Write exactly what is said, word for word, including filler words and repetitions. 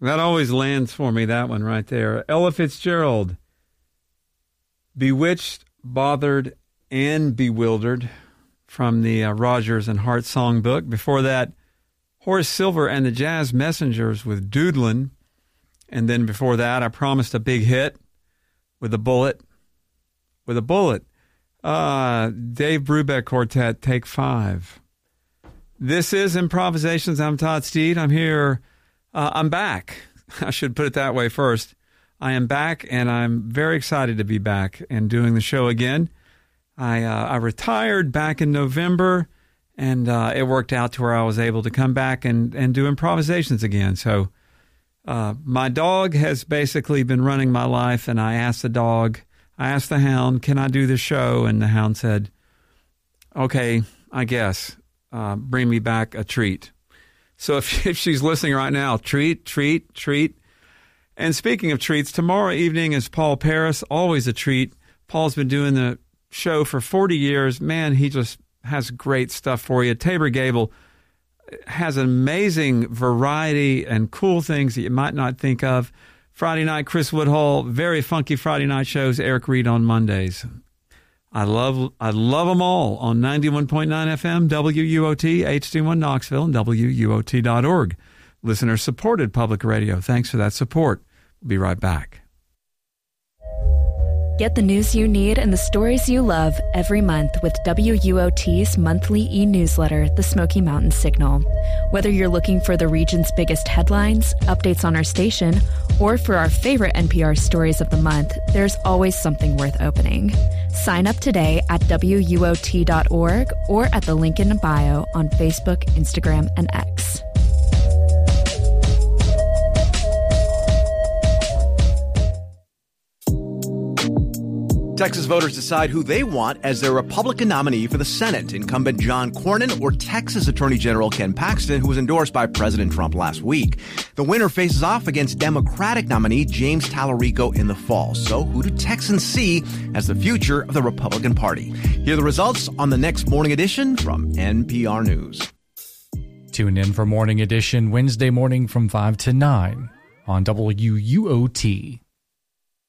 That always lands for me, that one right there. Ella Fitzgerald, Bewitched, Bothered, and Bewildered from the uh, Rogers and Hart songbook. Before that, Horace Silver and the Jazz Messengers with Doodlin'. And then before that, I Promised a Big Hit with a Bullet. With a Bullet. Uh, Dave Brubeck Quartet, Take Five. This is Improvisations. I'm Todd Steed. I'm here. Uh, I'm back. I should put it that way first. I am back, and I'm very excited to be back and doing the show again. I uh, I retired back in November, and uh, it worked out to where I was able to come back and, and do improvisations again. So uh, my dog has basically been running my life, and I asked the dog, I asked the hound, can I do the show? And the hound said, okay, I guess. Uh, bring me back a treat. So if, if she's listening right now, treat, treat, treat. And speaking of treats, tomorrow evening is Paul Paris, always a treat. Paul's been doing the show for forty years. Man, he just has great stuff for you. Tabor Gable has an amazing variety and cool things that you might not think of. Friday night, Chris Woodhull, very funky Friday night shows. Eric Reed on Mondays. I love I love them all on ninety-one point nine F M, W U O T, H D one Knoxville, and W U O T dot org. Listener-supported public radio. Thanks for that support. We'll be right back. Get the news you need and the stories you love every month with W U O T's monthly e-newsletter, The Smoky Mountain Signal. Whether you're looking for the region's biggest headlines, updates on our station, or for our favorite N P R stories of the month, there's always something worth opening. Sign up today at W U O T dot org or at the link in the bio on Facebook, Instagram, and X. Texas voters decide who they want as their Republican nominee for the Senate, incumbent John Cornyn or Texas Attorney General Ken Paxton, who was endorsed by President Trump last week. The winner faces off against Democratic nominee James Tallarico in the fall. So who do Texans see as the future of the Republican Party? Here are the results on the next Morning Edition from N P R News. Tune in for Morning Edition Wednesday morning from five to nine on W U O T.